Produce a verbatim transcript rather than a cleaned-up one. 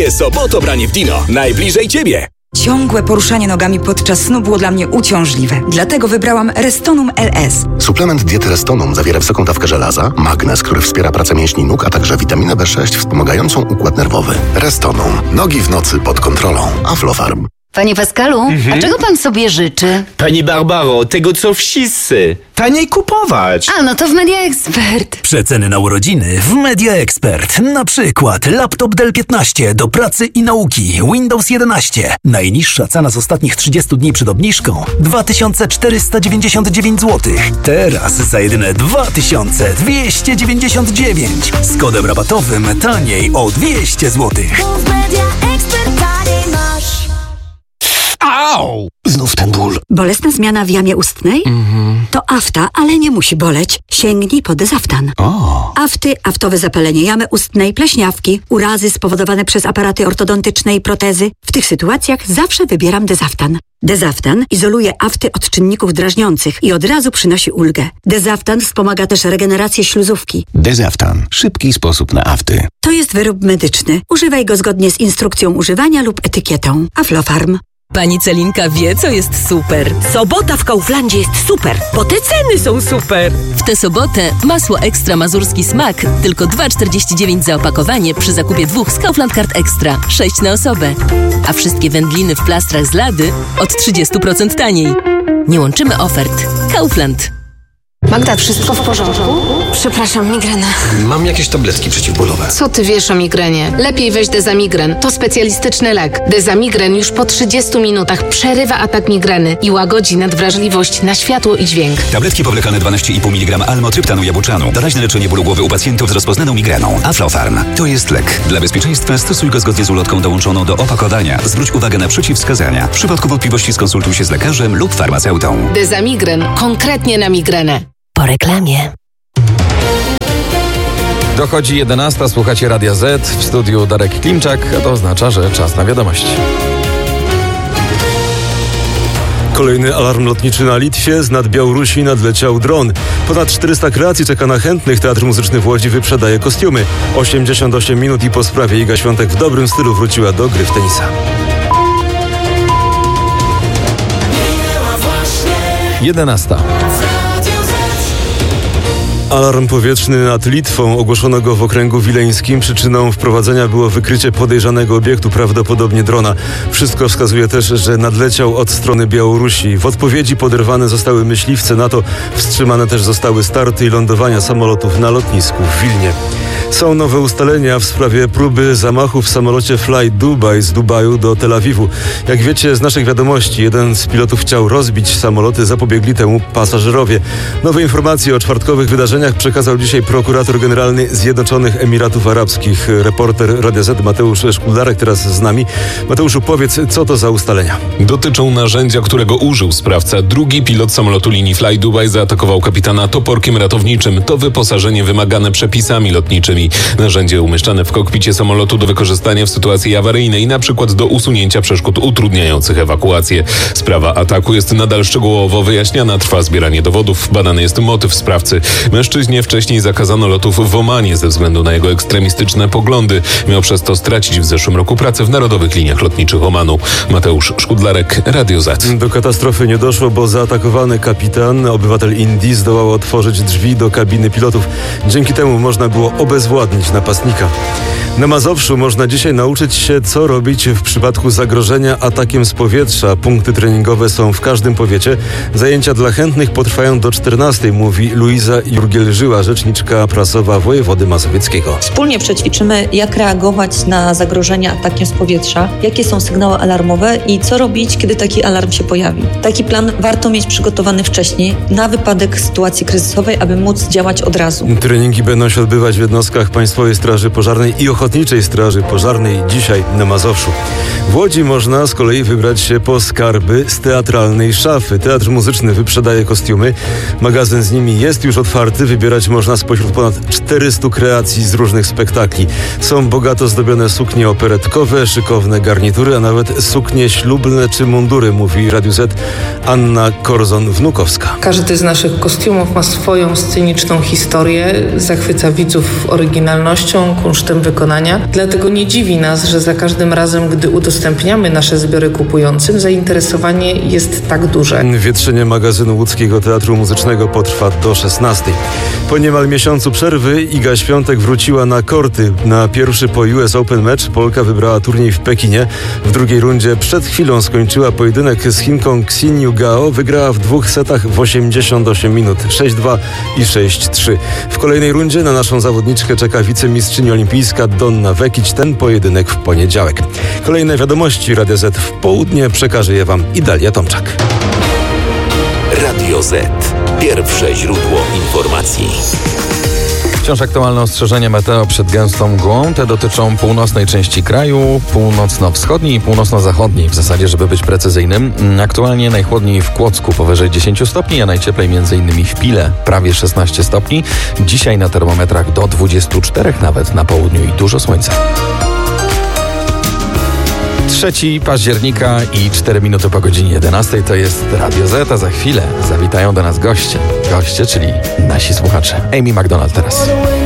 Wielkie sobotobranie w Dino. Najbliżej Ciebie. Ciągłe poruszanie nogami podczas snu było dla mnie uciążliwe. Dlatego wybrałam Restonum L S. Suplement diety Restonum zawiera wysoką dawkę żelaza, magnez, który wspiera pracę mięśni nóg, a także witaminę B sześć wspomagającą układ nerwowy. Restonum. Nogi w nocy pod kontrolą. Aflofarm. Panie Pascalu, mhm. a czego pan sobie życzy? Pani Barbaro, tego co wszyscy. Taniej kupować. A, no to w Media Expert. Przeceny na urodziny w Media Expert. Na przykład laptop Dell piętnaście do pracy i nauki, Windows jedenaście. Najniższa cena z ostatnich trzydziestu dni przed obniżką dwa tysiące czterysta dziewięćdziesiąt dziewięć złotych. Teraz za jedyne dwa tysiące dwieście dziewięćdziesiąt dziewięć. Z kodem rabatowym taniej o dwieście złotych. W Media Expert taniej masz. Au! Znów ten ból. Bolesna zmiana w jamie ustnej? Mhm. To afta, ale nie musi boleć. Sięgnij po Dezaftan. O. Afty, aftowe zapalenie jamy ustnej, pleśniawki, urazy spowodowane przez aparaty ortodontyczne i protezy. W tych sytuacjach zawsze wybieram Dezaftan. Dezaftan izoluje afty od czynników drażniących i od razu przynosi ulgę. Dezaftan wspomaga też regenerację śluzówki. Dezaftan. Szybki sposób na afty. To jest wyrób medyczny. Używaj go zgodnie z instrukcją używania lub etykietą. Aflofarm. Pani Celinka wie, co jest super. Sobota w Kauflandzie jest super, bo te ceny są super. W tę sobotę masło ekstra mazurski smak tylko dwa czterdzieści dziewięć za opakowanie przy zakupie dwóch z Kaufland Card Extra. sześć na osobę. A wszystkie wędliny w plastrach z Lady od trzydzieści procent taniej. Nie łączymy ofert. Kaufland. Magda, wszystko w porządku? Przepraszam, migrena. Mam jakieś tabletki przeciwbólowe. Co ty wiesz o migrenie? Lepiej weź Dezamigren. To specjalistyczny lek. Dezamigren już po trzydziestu minutach przerywa atak migreny i łagodzi nadwrażliwość na światło i dźwięk. Tabletki powlekane dwanaście i pół miligrama almotryptanu jabłczanu. Doraźne leczenie bólu głowy u pacjentów z rozpoznaną migreną. Aflofarm. To jest lek. Dla bezpieczeństwa stosuj go zgodnie z ulotką dołączoną do opakowania. Zwróć uwagę na przeciwwskazania. W przypadku wątpliwości skonsultuj się z lekarzem lub farmaceutą. Dezamigren. Konkretnie na migrenę. Po reklamie. Dochodzi jedenasta, słuchacie Radia Z, w studiu Darek Klimczak, a to oznacza, że czas na wiadomości. Kolejny alarm lotniczy na Litwie. Z nad Białorusi nadleciał dron. Ponad czterysta kreacji czeka na chętnych. Teatr Muzyczny w Łodzi wyprzedaje kostiumy. osiemdziesiąt osiem minut i po sprawie Iga Świątek w dobrym stylu wróciła do gry w tenisa. jedenasta. Alarm powietrzny nad Litwą. Ogłoszono go w okręgu wileńskim. Przyczyną wprowadzenia było wykrycie podejrzanego obiektu, prawdopodobnie drona. Wszystko wskazuje też, że nadleciał od strony Białorusi. W odpowiedzi poderwane zostały myśliwce NATO. Wstrzymane też zostały starty i lądowania samolotów na lotnisku w Wilnie. Są nowe ustalenia w sprawie próby zamachu w samolocie Fly Dubai z Dubaju do Tel Awiwu. Jak wiecie z naszych wiadomości, jeden z pilotów chciał rozbić samoloty, zapobiegli temu pasażerowie. Nowe informacje o czwartkowych wydarzeniach przekazał dzisiaj prokurator generalny Zjednoczonych Emiratów Arabskich. Reporter Radia Z Mateusz Szkuldarek teraz z nami. Mateuszu, powiedz, co to za ustalenia? Dotyczą narzędzia, którego użył sprawca. Drugi pilot samolotu linii Fly Dubai zaatakował kapitana toporkiem ratowniczym. To wyposażenie wymagane przepisami lotniczymi. Narzędzie umieszczane w kokpicie samolotu do wykorzystania w sytuacji awaryjnej, na przykład do usunięcia przeszkód utrudniających ewakuację. Sprawa ataku jest nadal szczegółowo wyjaśniana. Trwa zbieranie dowodów. Badany jest motyw sprawcy. Mężczyźnie wcześniej zakazano lotów w Omanie ze względu na jego ekstremistyczne poglądy. Miał przez to stracić w zeszłym roku pracę w Narodowych Liniach Lotniczych Omanu. Mateusz Szkudlarek, Radio Z. Do katastrofy nie doszło, bo zaatakowany kapitan, obywatel Indii, zdołał otworzyć drzwi do kabiny pilotów. Dzięki temu można było obezwładnić napastnika. Na Mazowszu można dzisiaj nauczyć się, co robić w przypadku zagrożenia atakiem z powietrza. Punkty treningowe są w każdym powiecie. Zajęcia dla chętnych potrwają do czternastej, mówi Luiza Jurgiel-Żyła, rzeczniczka prasowa wojewody mazowieckiego. Wspólnie przećwiczymy, jak reagować na zagrożenia atakiem z powietrza, jakie są sygnały alarmowe i co robić, kiedy taki alarm się pojawi. Taki plan warto mieć przygotowany wcześniej, na wypadek sytuacji kryzysowej, aby móc działać od razu. Treningi będą się odbywać w jednostkach Państwowej Straży Pożarnej i Ochotniczej Straży Pożarnej dzisiaj na Mazowszu. W Łodzi można z kolei wybrać się po skarby z teatralnej szafy. Teatr Muzyczny wyprzedaje kostiumy. Magazyn z nimi jest już otwarty. Wybierać można spośród ponad czterystu kreacji z różnych spektakli. Są bogato zdobione suknie operetkowe, szykowne garnitury, a nawet suknie ślubne czy mundury, mówi Radiu Z Anna Korzon-Wnukowska. Każdy z naszych kostiumów ma swoją sceniczną historię. Zachwyca widzów oryginalnie. oryginalnością, kunsztem wykonania. Dlatego nie dziwi nas, że za każdym razem, gdy udostępniamy nasze zbiory kupującym, zainteresowanie jest tak duże. Wietrzenie magazynu Łódzkiego Teatru Muzycznego potrwa do szesnastej. Po niemal miesiącu przerwy Iga Świątek wróciła na korty. Na pierwszy po U S Open mecz Polka wybrała turniej w Pekinie. W drugiej rundzie przed chwilą skończyła pojedynek z Chinką Xinyu Gao. Wygrała w dwóch setach w osiemdziesiąt osiem minut. sześć dwa i sześć trzy. W kolejnej rundzie na naszą zawodniczkę czeka wicemistrzyni olimpijska Donna Vekic. Ten pojedynek w poniedziałek. Kolejne wiadomości Radia Z w południe przekaże je Wam Idalia Tomczak. Radio Z. Pierwsze źródło informacji. Wciąż aktualne ostrzeżenia meteo przed gęstą mgłą. Te dotyczą północnej części kraju, północno-wschodniej i północno-zachodniej. W zasadzie, żeby być precyzyjnym. Aktualnie najchłodniej w Kłodzku powyżej dziesięć stopni, a najcieplej m.in. w Pile prawie szesnaście stopni. Dzisiaj na termometrach do dwudziestu czterech nawet na południu i dużo słońca. trzeciego października i cztery minuty po godzinie jedenastej to jest Radio Z, a za chwilę zawitają do nas goście. Goście, czyli nasi słuchacze. Amy McDonald teraz.